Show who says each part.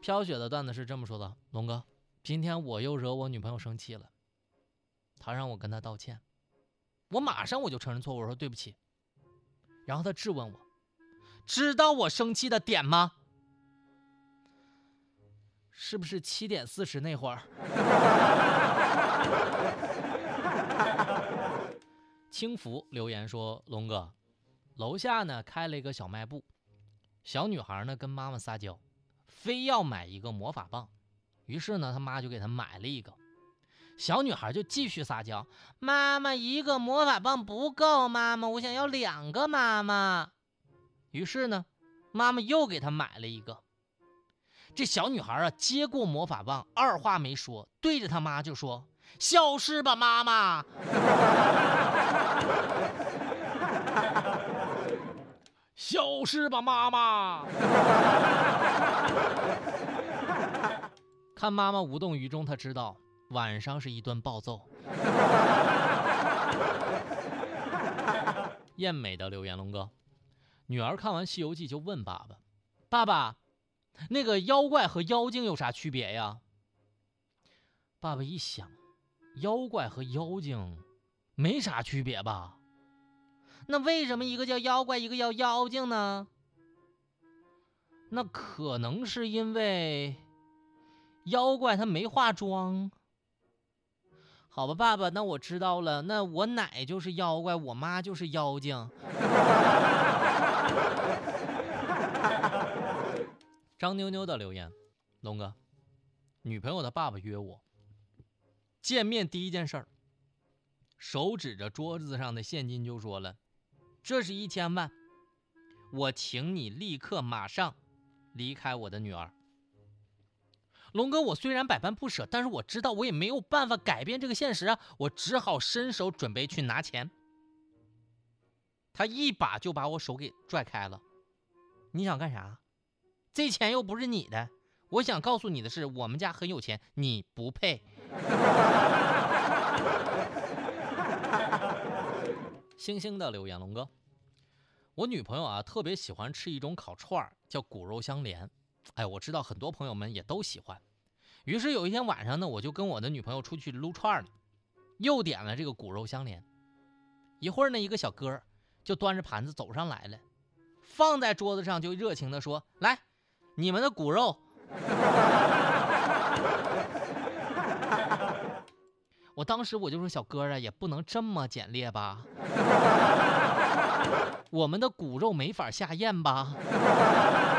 Speaker 1: 飘雪的段子是这么说的：龙哥，今天我又惹我女朋友生气了，她让我跟她道歉，我马上就承认错误，我说对不起。然后她质问我，知道我生气的点吗？是不是7点40那会儿？轻浮留言说，龙哥，楼下呢开了一个小卖部，小女孩呢跟妈妈撒娇，非要买一个魔法棒，于是呢他妈就给她买了一个。小女孩就继续撒娇，妈妈一个魔法棒不够，妈妈我想要2个，妈妈。于是呢妈妈又给她买了一个。这小女孩啊接过魔法棒，二话没说，对着她妈就说，消失吧妈妈。消失吧妈妈。看妈妈无动于衷，她知道晚上是一顿暴揍。艳美的留言，龙哥，女儿看完《西游记》就问爸爸，爸爸，那个妖怪和妖精有啥区别呀？爸爸一想，妖怪和妖精没啥区别吧？那为什么一个叫妖怪，一个叫妖精呢？那可能是因为妖怪他没化妆。好吧，爸爸，那我知道了，那我奶就是妖怪，我妈就是妖精。张妞妞的留言，龙哥，女朋友的爸爸约我见面，第一件事儿，手指着桌子上的现金就说了，这是1000万，我请你立刻马上离开我的女儿。龙哥，我虽然百般不舍，但是我知道我也没有办法改变这个现实啊，我只好伸手准备去拿钱。他一把就把我手给拽开了。你想干啥？这钱又不是你的，我想告诉你的是，我们家很有钱，你不配。星星的留言，龙哥，我女朋友啊特别喜欢吃一种烤串叫骨肉相连，我知道很多朋友们也都喜欢。于是有一天晚上呢，我就跟我的女朋友出去撸串了，又点了这个骨肉相连。一会儿呢，一个小哥就端着盘子走上来了，放在桌子上就热情地说，来，你们的骨肉。我当时我就说，小哥啊，也不能这么简略吧，我们的骨肉没法下咽吧。